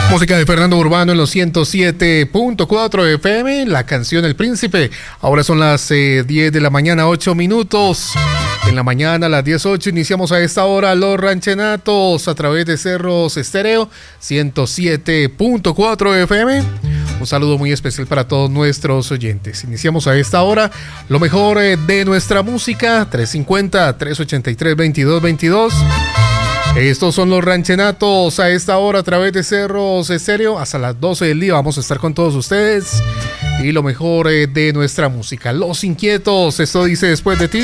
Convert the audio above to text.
Música de Fernando Urbano en los 107.4 FM, la canción El Príncipe. Ahora son las 10 de la mañana, 8 minutos. En la mañana a las 10:08 iniciamos a esta hora Los Ranchenatos a través de Cerros Estéreo 107.4 FM. Un saludo muy especial para todos nuestros oyentes. Iniciamos a esta hora lo mejor de nuestra música, 350-383-2222. Estos son Los Ranchenatos a esta hora a través de Cerros Estéreo. Hasta las 12 del día vamos a estar con todos ustedes. Y lo mejor de nuestra música. Los Inquietos, esto dice Después de ti.